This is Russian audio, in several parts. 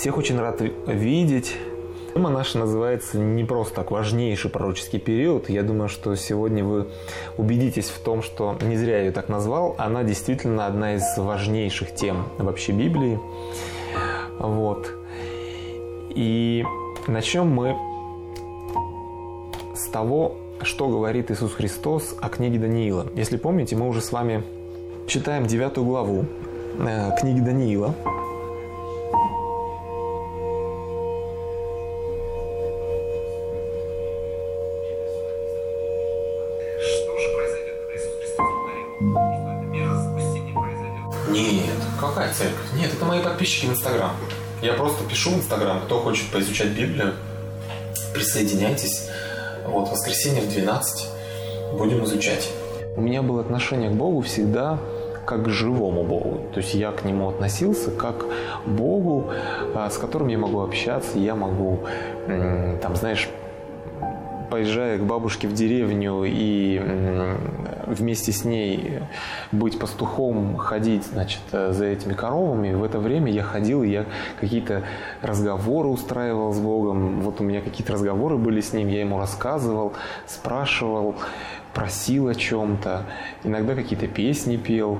Всех очень рад видеть. Тема наша называется не просто так важнейший пророческий период. Я думаю, что сегодня вы убедитесь в том, что не зря я ее так назвал. Она действительно одна из важнейших тем вообще Библии. Вот. И начнем мы с того, что говорит Иисус Христос о книге Даниила. Если помните, мы уже с вами читаем 9 главу книги Даниила. Нет, какая церковь? Нет, это мои подписчики в Инстаграм. Я просто пишу в Инстаграм, кто хочет поизучать Библию, присоединяйтесь. Вот, в воскресенье в 12 будем изучать. У меня было отношение к Богу всегда как к живому Богу. То есть я к Нему относился как к Богу, с которым я могу общаться, я могу, там, знаешь, поезжая к бабушке в деревню и вместе с ней быть пастухом, ходить, значит, за этими коровами, в это время я ходил, я какие-то разговоры устраивал с Богом. Вот у меня какие-то разговоры были с Ним, я Ему рассказывал, спрашивал, просил о чем-то, иногда какие-то песни пел.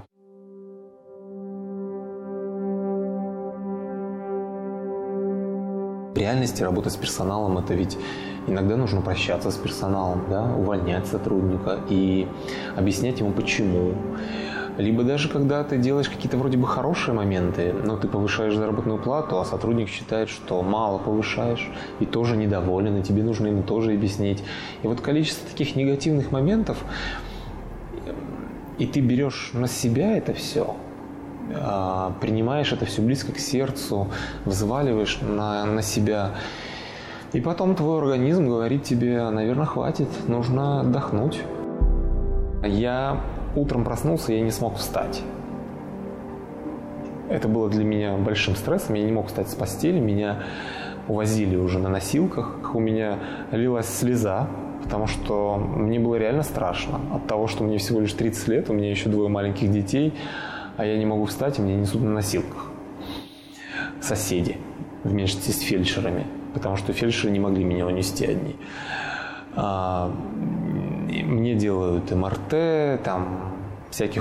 В реальности работа с персоналом – это ведь иногда нужно прощаться с персоналом, да, увольнять сотрудника и объяснять ему почему. Либо даже когда ты делаешь какие-то вроде бы хорошие моменты, но ты повышаешь заработную плату, а сотрудник считает, что мало повышаешь и тоже недоволен, и тебе нужно ему тоже объяснить. И вот количество таких негативных моментов, и ты берешь на себя это все, принимаешь это все близко к сердцу, взваливаешь на себя. И потом твой организм говорит тебе: наверное, хватит, нужно отдохнуть. Я утром проснулся, я не смог встать. Это было для меня большим стрессом, я не мог встать с постели, меня увозили уже на носилках, у меня лилась слеза, потому что мне было реально страшно от того, что мне всего лишь 30 лет, у меня еще 2 маленьких детей, а я не могу встать, и меня несут на носилках соседи вместе с фельдшерами, потому что фельдшеры не могли меня унести одни. Мне делают МРТ, там всяких